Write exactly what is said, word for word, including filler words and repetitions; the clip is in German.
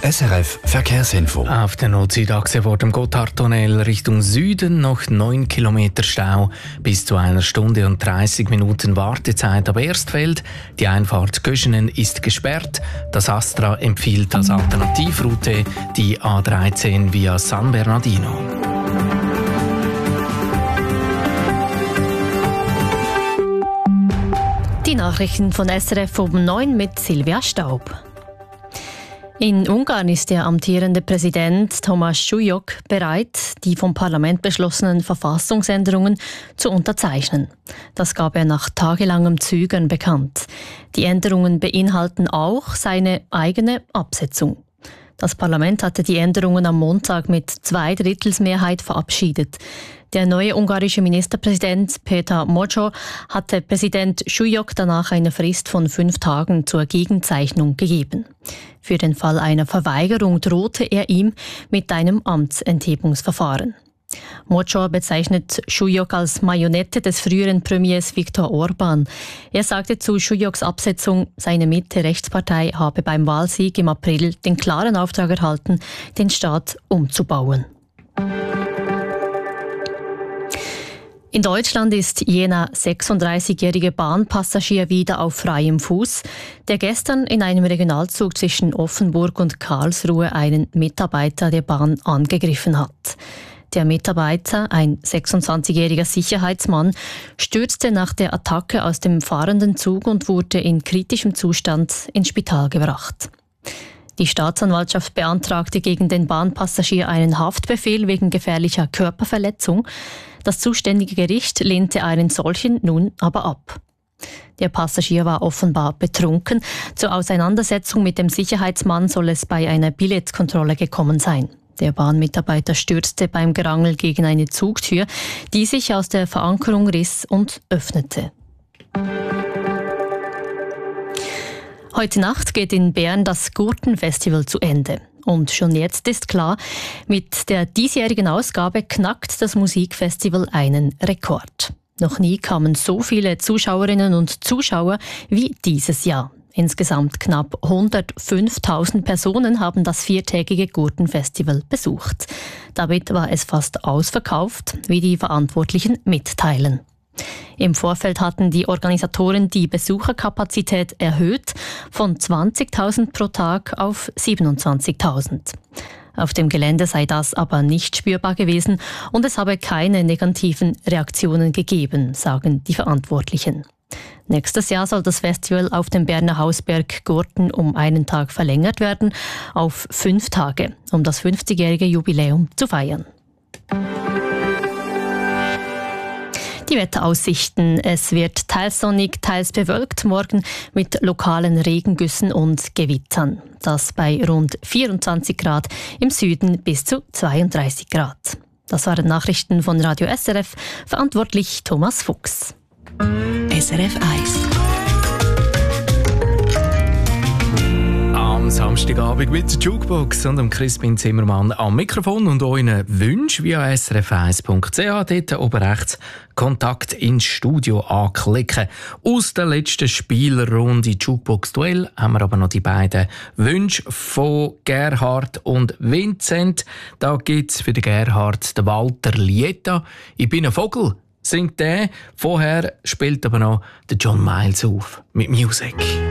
S R F Verkehrsinfo. Auf der Nord-Süd-Achse vor dem Gotthardtunnel Richtung Süden noch neun Kilometer Stau. Bis zu einer Stunde und dreißig Minuten Wartezeit ab Erstfeld. Die Einfahrt Göschenen ist gesperrt. Das Astra empfiehlt als Alternativroute die A dreizehn via San Bernardino. Die Nachrichten von S R F um neun mit Silvia Staub. In Ungarn ist der amtierende Präsident Thomas Schulyok bereit, die vom Parlament beschlossenen Verfassungsänderungen zu unterzeichnen. Das gab er nach tagelangem Zögern bekannt. Die Änderungen beinhalten auch seine eigene Absetzung. Das Parlament hatte die Änderungen am Montag mit Zweidrittelsmehrheit verabschiedet. Der neue ungarische Ministerpräsident Péter Mocsor hatte Präsident Schulyok danach eine Frist von fünf Tagen zur Gegenzeichnung gegeben. Für den Fall einer Verweigerung drohte er ihm mit einem Amtsenthebungsverfahren. Mocsor bezeichnet Schulyok als Marionette des früheren Premiers Viktor Orban. Er sagte zu Schulyoks Absetzung, seine Mitte-Rechtspartei habe beim Wahlsieg im April den klaren Auftrag erhalten, den Staat umzubauen. In Deutschland ist jener sechsunddreißigjährige Bahnpassagier wieder auf freiem Fuß, der gestern in einem Regionalzug zwischen Offenburg und Karlsruhe einen Mitarbeiter der Bahn angegriffen hat. Der Mitarbeiter, ein sechsundzwanzigjähriger Sicherheitsmann, stürzte nach der Attacke aus dem fahrenden Zug und wurde in kritischem Zustand ins Spital gebracht. Die Staatsanwaltschaft beantragte gegen den Bahnpassagier einen Haftbefehl wegen gefährlicher Körperverletzung. Das zuständige Gericht lehnte einen solchen nun aber ab. Der Passagier war offenbar betrunken. Zur Auseinandersetzung mit dem Sicherheitsmann soll es bei einer Billetkontrolle gekommen sein. Der Bahnmitarbeiter stürzte beim Gerangel gegen eine Zugtür, die sich aus der Verankerung riss und öffnete. Heute Nacht geht in Bern das Gurtenfestival zu Ende. Und schon jetzt ist klar, mit der diesjährigen Ausgabe knackt das Musikfestival einen Rekord. Noch nie kamen so viele Zuschauerinnen und Zuschauer wie dieses Jahr. Insgesamt knapp hundertfünftausend Personen haben das viertägige Gurtenfestival besucht. Damit war es fast ausverkauft, wie die Verantwortlichen mitteilen. Im Vorfeld hatten die Organisatoren die Besucherkapazität erhöht von zwanzigtausend pro Tag auf siebenundzwanzigtausend. Auf dem Gelände sei das aber nicht spürbar gewesen und es habe keine negativen Reaktionen gegeben, sagen die Verantwortlichen. Nächstes Jahr soll das Festival auf dem Berner Hausberg Gurten um einen Tag verlängert werden, auf fünf Tage, um das fünfzigjährige Jubiläum zu feiern. Die Wetteraussichten. Es wird teils sonnig, teils bewölkt, morgen mit lokalen Regengüssen und Gewittern. Das bei rund vierundzwanzig Grad, im Süden bis zu zweiunddreißig Grad. Das waren Nachrichten von Radio S R F, verantwortlich Thomas Fuchs. S R F eins. Am Samstagabend mit der Jukebox und dem Crispin Zimmermann am Mikrofon und euren Wünschen via s r f eins punkt c h. Dort oben rechts Kontakt ins Studio anklicken. Aus der letzten Spielerrunde Jukebox-Duell haben wir aber noch die beiden Wünsche von Gerhard und Vincent. Da gibt es für den Gerhard den Walter Lieta. «Ich bin ein Vogel», singt der. Vorher spielt aber noch der John Miles auf mit «Music».